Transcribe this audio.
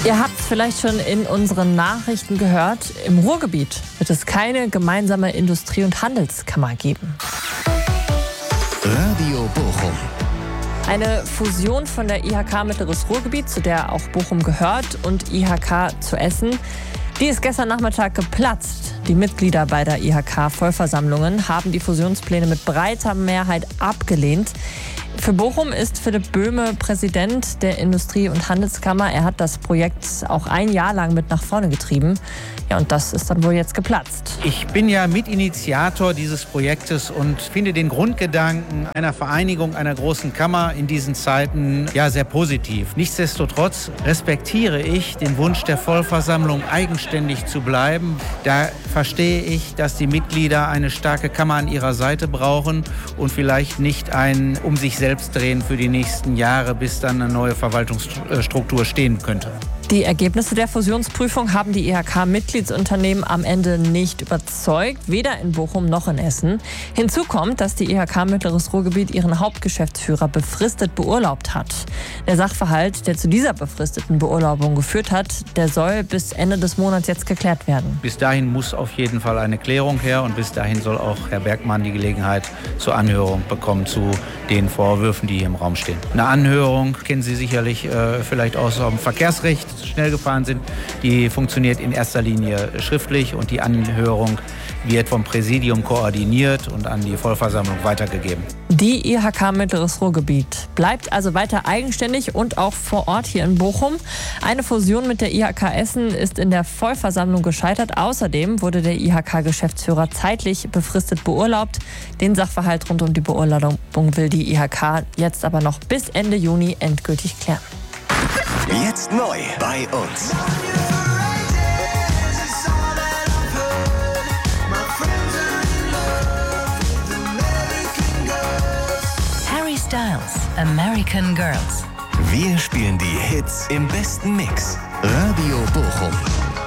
Ihr habt es vielleicht schon in unseren Nachrichten gehört, im Ruhrgebiet wird es keine gemeinsame Industrie- und Handelskammer geben. Radio Bochum. Eine Fusion von der IHK Mittleres Ruhrgebiet, zu der auch Bochum gehört, und IHK zu Essen, die ist gestern Nachmittag geplatzt. Die Mitglieder beider IHK-Vollversammlungen haben die Fusionspläne mit breiter Mehrheit abgelehnt. Für Bochum ist Philipp Böhme Präsident der Industrie- und Handelskammer. Er hat das Projekt auch ein Jahr lang mit nach vorne getrieben. Ja, und das ist dann wohl jetzt geplatzt. Ich bin ja Mitinitiator dieses Projektes und finde den Grundgedanken einer Vereinigung einer großen Kammer in diesen Zeiten ja sehr positiv. Nichtsdestotrotz respektiere ich den Wunsch der Vollversammlung, eigenständig zu bleiben. Da verstehe ich, dass die Mitglieder eine starke Kammer an ihrer Seite brauchen und vielleicht nicht ein um sich selbst drehen für die nächsten Jahre, bis dann eine neue Verwaltungsstruktur stehen könnte. Die Ergebnisse der Fusionsprüfung haben die IHK-Mitgliedsunternehmen am Ende nicht überzeugt, weder in Bochum noch in Essen. Hinzu kommt, dass die IHK Mittleres Ruhrgebiet ihren Hauptgeschäftsführer befristet beurlaubt hat. Der Sachverhalt, der zu dieser befristeten Beurlaubung geführt hat, der soll bis Ende des Monats jetzt geklärt werden. Bis dahin muss auf jeden Fall eine Klärung her und bis dahin soll auch Herr Bergmann die Gelegenheit zur Anhörung bekommen zu den Vorwürfen, die hier im Raum stehen. Eine Anhörung kennen Sie sicherlich vielleicht aus dem Verkehrsrecht, schnell gefahren sind, die funktioniert in erster Linie schriftlich und die Anhörung wird vom Präsidium koordiniert und an die Vollversammlung weitergegeben. Die IHK Mittleres Ruhrgebiet bleibt also weiter eigenständig und auch vor Ort hier in Bochum. Eine Fusion mit der IHK Essen ist in der Vollversammlung gescheitert. Außerdem wurde der IHK-Geschäftsführer zeitlich befristet beurlaubt. Den Sachverhalt rund um die Beurlaubung will die IHK jetzt aber noch bis Ende Juni endgültig klären. Jetzt neu bei uns. Harry Styles, American Girls. Wir spielen die Hits im besten Mix. Radio Bochum.